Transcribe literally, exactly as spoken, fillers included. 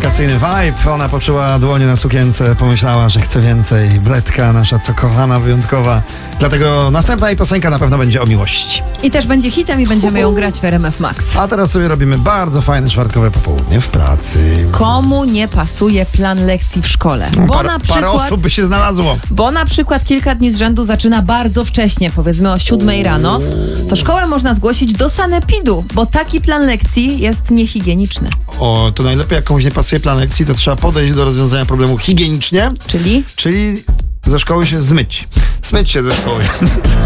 wakacyjny vibe. Ona poczuła dłonie na sukience, pomyślała, że chce więcej. Bledka, nasza co kochana, wyjątkowa. Dlatego następna jej piosenka na pewno będzie o miłości. I też będzie hitem i będziemy ją grać w R M F Max. A teraz sobie robimy bardzo fajne czwartkowe popołudnie w pracy. Komu nie pasuje plan lekcji w szkole? Bo Par, na parę przykład, osób by się znalazło. bo na przykład kilka dni z rzędu zaczyna bardzo wcześnie, powiedzmy o siódmej rano, to szkołę można zgłosić do sanepidu, bo taki plan lekcji jest niehigieniczny. O, to najlepiej jak komuś nie pasuje plan lekcji, to trzeba podejść do rozwiązania problemu higienicznie, Czyli? czyli ze szkoły się zmyć. Zmyć się ze szkoły.